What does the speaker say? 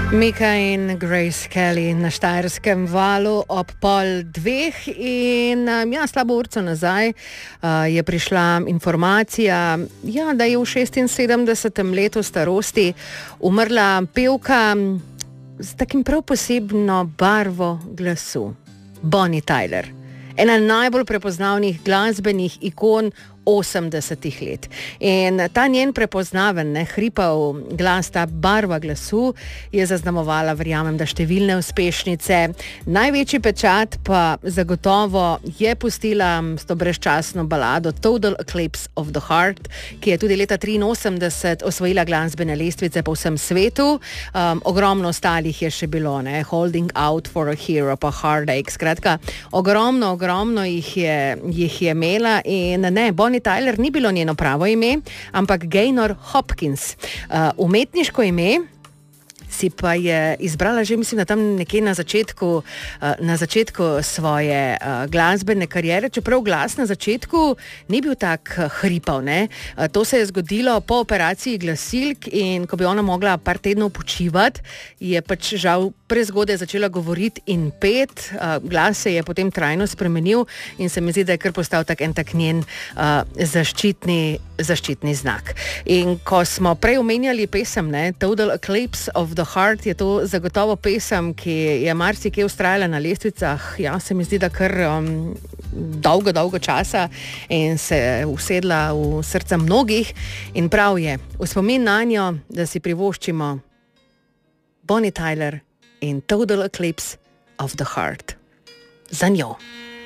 Mika in Grace Kelly na Štajerskem valu ob 1:30 in slabo urco nazaj je prišla informacija, da je v 76. letu starosti umrla pevka z takim prav posebno barvo glasu, Bonnie Tyler. Ena najbolj prepoznavnih glasbenih ikon 80. let. In ta njen prepoznaven, hripav glas, ta barva glasu je zaznamovala, verjamem, da številne uspešnice. Največji pečat pa zagotovo je pustila s to brezčasno balado Total Eclipse of the Heart, ki je tudi leta 83 osvojila glasbene lestvice po vsem svetu. Ogromno ostalih je še bilo, Holding Out for a Hero, pa Heartache. Skratka, ogromno jih je imela in Bonnie Tyler ni bilo njeno pravo ime, ampak Gaynor Hopkins. Umetniško ime si pa je izbrala že, mislim, da tam nekje na začetku svoje glasbene kariere, čeprav glas na začetku ni bil tak hripav, To se je zgodilo po operaciji glasilk in ko bi ona mogla par tednov počivati, je pač žal prezgodaj začela govoriti in pet. Glas se je potem trajno spremenil in se mi zdi, da je kar postal tak njen zaščitni znak. In ko smo prej omenjali pesem, Total Eclipse of the Heart, je to zagotovo pesem, ki je marsikje vztrajala na lestvicah, se mi zdi, da kar dolgo časa in se usedla v srca mnogih. In prav je, v spomin nanjo, da si privoščimo Bonnie Tyler in Total Eclipse of the Heart. Za njo.